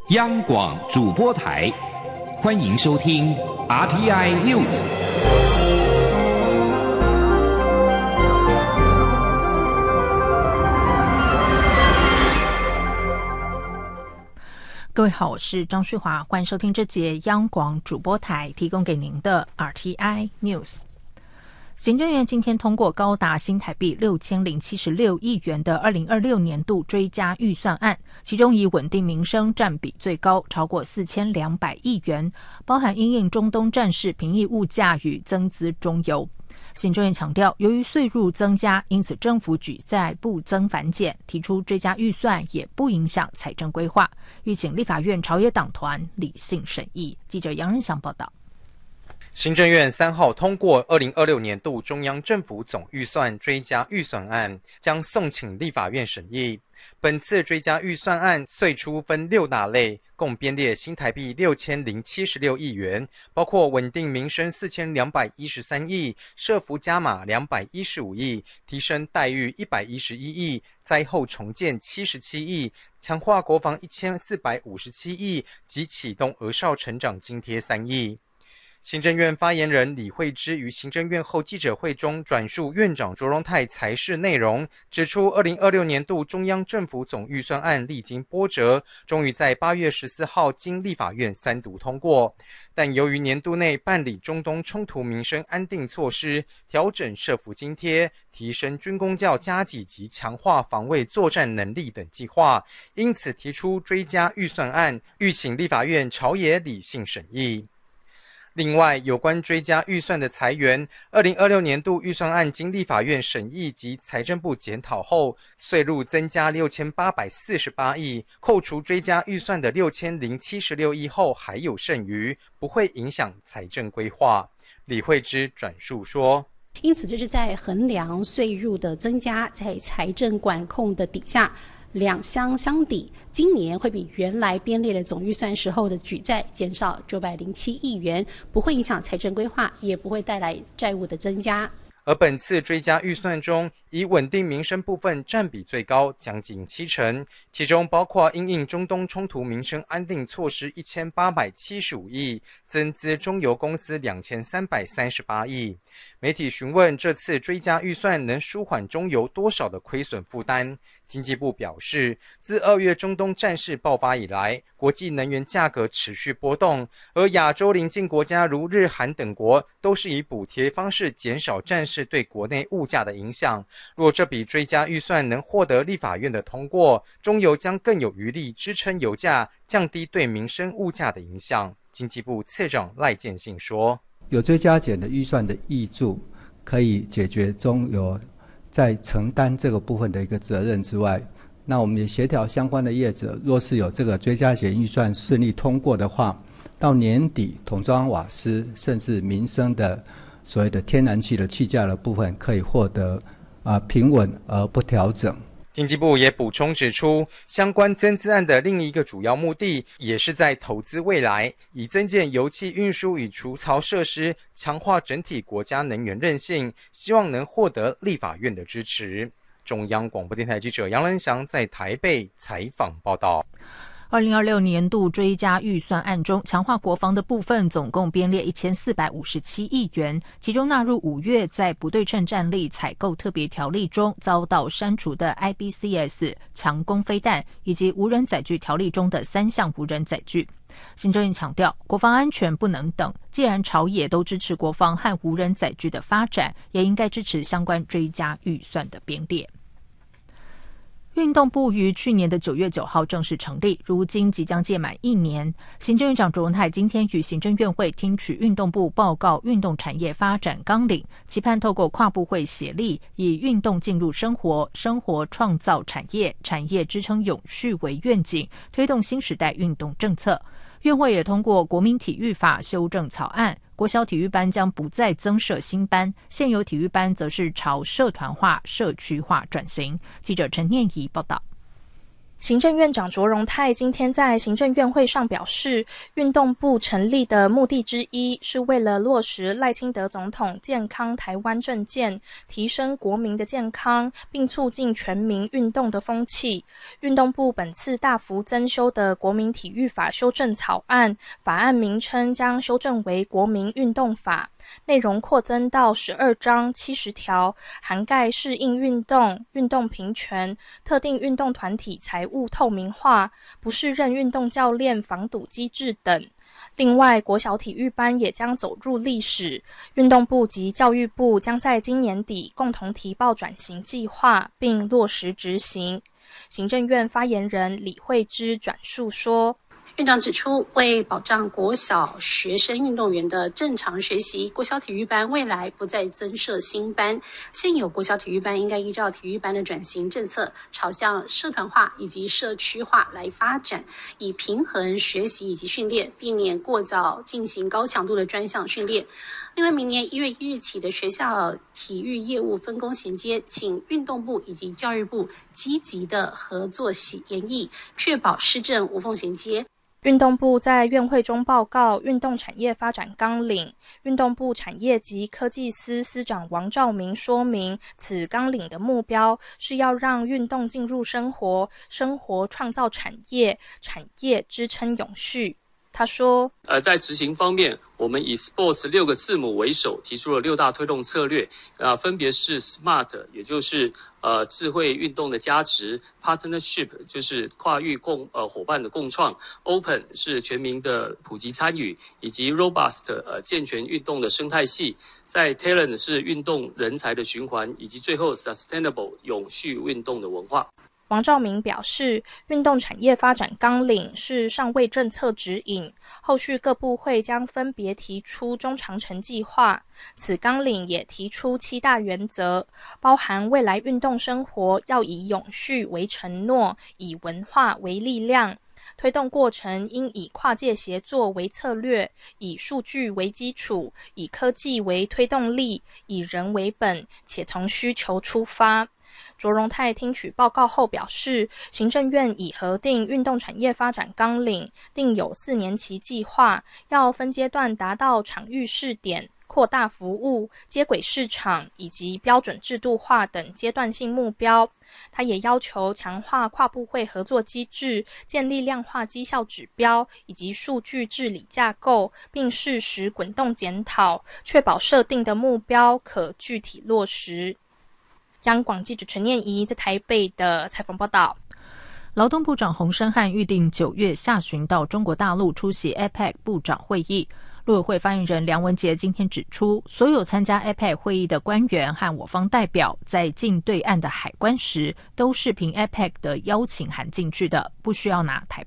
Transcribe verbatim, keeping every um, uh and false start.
央广主播台，欢迎收听 R T I News。 各位好，我是张旭华，欢迎收听这节央广主播台提供给您的 R T I News。行政院今天通过高达新台币六千零七十六亿元的二零二六年度追加预算案，其中以稳定民生占比最高，超过四千两百亿元，包含因应中东战事平抑物价与增资中油。行政院强调，由于税入增加，因此政府举债不增反减，提出追加预算也不影响财政规划，欲请立法院朝野党团理性审议。记者杨仁祥报道。 行政院三号通过二零二六年度中央政府总预算追加预算案，将送请立法院审议。本次追加预算案岁出分六大类，共编列新台币六千零七十六亿元，包括稳定民生四千两百一十三亿，社福加码两百一十五亿，提升待遇一百一十一亿，灾后重建七十七亿，强化国防一千四百五十七亿及启动儿少成长津贴三亿。行政院发言人李慧芝于行政院后记者会中转述院长卓荣泰裁示内容，指出二零二六年度中央政府总预算案历经波折，终于在八月十四号经立法院三读通过。但由于年度内办理中东冲突民生安定措施、调整社福津贴、提升军公教加给及强化防卫作战能力等计划，因此提出追加预算案，欲请立法院朝野理性审议。另外，有关追加预算的财源，二零二六年度预算案经立法院审议及财政部检讨后，税入增加六千八百四十八亿，扣除追加预算的六千零七十六亿后还有剩余，不会影响财政规划。李慧芝转述说， 因此这是在衡量税入的增加在财政管控的底下，两相相抵，今年会比原来编列的总预算时候的举债减少九百零七亿元，不会影响财政规划，也不会带来债务的增加。 而本次追加预算中，以稳定民生部分占比最高，将近七成，其中包括因应中东冲突民生安定措施一千八百七十五亿，增资中油公司两千三百三十八亿。媒体询问这次追加预算能舒缓中油多少的亏损负担，经济部表示，自二月中东战事爆发以来，国际能源价格持续波动，而亚洲邻近国家如日韩等国都是以补贴方式减少战事对国内物价的影响。若这笔追加预算能获得立法院的通过，中油将更有余力支撑油价，降低对民生物价的影响。经济部次长赖建信说， 有追加减的预算的挹注，可以解决中油在承担这个部分的一个责任之外，那我们也协调相关的业者，若是有这个追加减预算顺利通过的话，到年底桶装瓦斯甚至民生的所谓的天然气的气价的部分可以获得、呃、平稳而不调整。 经济部也补充指出，相关增资案的另一个主要目的，也是在投资未来，以增建油气运输与除槽设施，强化整体国家能源韧性，希望能获得立法院的支持。中央广播电台记者杨仁祥在台北采访报道。 二零二六年度追加预算案中，强化国防的部分总共编列一千四百五十七亿元，其中纳入五月在不对称战力采购特别条例中遭到删除的 I B C S 强攻飞弹，以及无人载具条例中的三项无人载具。行政院强调，国防安全不能等，既然朝野都支持国防和无人载具的发展，也应该支持相关追加预算的编列。运动部于去年的九月九号正式成立，如今即将届满一年。行政院长卓荣泰今天与行政院会听取运动部报告运动产业发展纲领，期盼透过跨部会协力，以运动进入生活、生活创造产业、产业支撑永续为愿景，推动新时代运动政策。院会也通过国民体育法修正草案，国小体育班将不再增设新班，现有体育班则是朝社团化、社区化转型。记者陈念怡报道。 行政院长卓荣泰今天在行政院会上表示，运动部成立的目的之一是为了落实赖清德总统健康台湾政见，提升国民的健康，并促进全民运动的风气。运动部本次大幅增修的国民体育法修正草案，法案名称将修正为国民运动法，内容扩增到十二章七十条，涵盖适应运动、运动平权、特定运动团体财务透明化、不适任运动教练防堵机制等。另外，国小体育班也将走入历史，运动部及教育部将在今年底共同提报转型计划，并落实执行。行政院发言人李惠芝转述说， 院长指出，为保障国小学生运动员的正常学习，国小体育班未来不再增设新班，现有国小体育班应该依照体育班的转型政策，朝向社团化以及社区化来发展，以平衡学习以及训练，避免过早进行高强度的专项训练。另外，明年一月一日起的学校体育业务分工衔接，请运动部以及教育部积极的合作研议，确保施政无缝衔接。 运动部在院会中报告运动产业发展纲领，运动部产业及科技司司长王兆明说明，此纲领的目标是要让运动进入生活，生活创造产业，产业支撑永续。他说， 呃，在执行方面，我们以 Sports 六个字母为首，提出了六大推动策略，呃，分别是 Smart， 也就是呃智慧运动的价值 ，Partnership 就是跨域共呃伙伴的共创 ，Open 是全民的普及参与，以及 Robust 呃健全运动的生态系，在 Talent 是运动人才的循环，以及最后 Sustainable 永续运动的文化。 王兆明表示，运动产业发展纲领是尚未政策指引，后续各部会将分别提出中长程计划。此纲领也提出七大原则，包含未来运动生活要以永续为承诺，以文化为力量。推动过程应以跨界协作为策略，以数据为基础，以科技为推动力，以人为本，且从需求出发。卓荣泰听取报告后表示，行政院已核定运动产业发展纲领，定有四年期计划，要分阶段达到场域试点、扩大服务、接轨市场以及标准制度化等阶段性目标。他也要求强化跨部会合作机制，建立量化绩效指标以及数据治理架构，并适时滚动检讨，确保设定的目标可具体落实。央广记者陈念怡在台北的采访报道。 劳动部长洪申翰预定九月下旬到中国大陆出席 A P E C 部长会议。陆委会发言人梁文杰今天指出，所有参加 A P E C 会议的官员和我方代表在进对岸的海关时，都是凭 A P E C 的邀请函进去的，不需要拿台